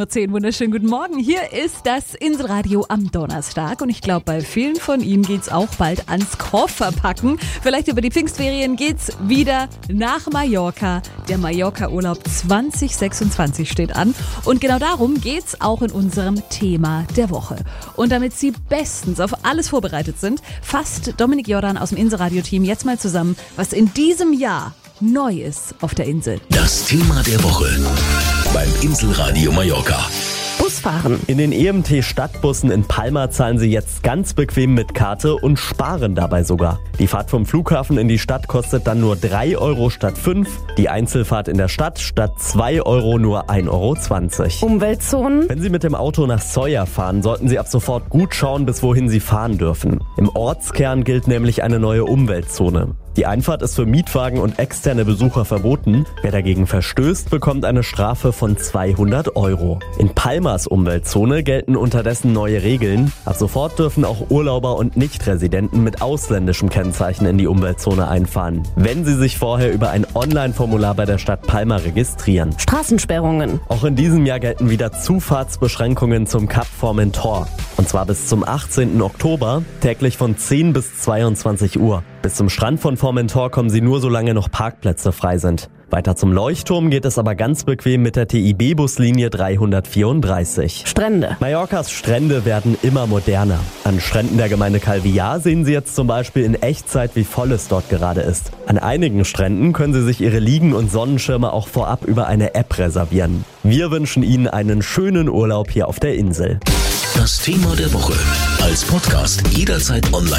7.10 Uhr, wunderschönen guten Morgen. Hier ist das Inselradio am Donnerstag und ich glaube, bei vielen von Ihnen geht's auch bald ans Kofferpacken. Vielleicht über die Pfingstferien geht's wieder nach Mallorca. Der Mallorca-Urlaub 2026 steht an und genau darum geht's auch in unserem Thema der Woche. Und damit Sie bestens auf alles vorbereitet sind, fasst Dominik Jordan aus dem Inselradio-Team jetzt mal zusammen, was in diesem Jahr neu ist auf der Insel. Das Thema der Woche beim Inselradio Mallorca. Busfahren. In den EMT-Stadtbussen in Palma zahlen Sie jetzt ganz bequem mit Karte und sparen dabei sogar. Die Fahrt vom Flughafen in die Stadt kostet dann nur 3 Euro statt 5. Die Einzelfahrt in der Stadt statt 2 Euro nur 1,20 Euro. Umweltzonen. Wenn Sie mit dem Auto nach Sóller fahren, sollten Sie ab sofort gut schauen, bis wohin Sie fahren dürfen. Im Ortskern gilt nämlich eine neue Umweltzone. Die Einfahrt ist für Mietwagen und externe Besucher verboten. Wer dagegen verstößt, bekommt eine Strafe von 200 Euro. In Palmas Umweltzone gelten unterdessen neue Regeln. Ab sofort dürfen auch Urlauber und Nichtresidenten mit ausländischem Kennzeichen in die Umweltzone einfahren, wenn sie sich vorher über ein Online-Formular bei der Stadt Palma registrieren. Straßensperrungen. Auch in diesem Jahr gelten wieder Zufahrtsbeschränkungen zum Kap Formentor. Und zwar bis zum 18. Oktober, täglich von 10 bis 22 Uhr. Bis zum Strand von Formentor kommen Sie nur, solange noch Parkplätze frei sind. Weiter zum Leuchtturm geht es aber ganz bequem mit der TIB-Buslinie 334. Strände. Mallorcas Strände werden immer moderner. An Stränden der Gemeinde Calvillar sehen Sie jetzt zum Beispiel in Echtzeit, wie voll es dort gerade ist. An einigen Stränden können Sie sich Ihre Liegen und Sonnenschirme auch vorab über eine App reservieren. Wir wünschen Ihnen einen schönen Urlaub hier auf der Insel. Das Thema der Woche als Podcast jederzeit online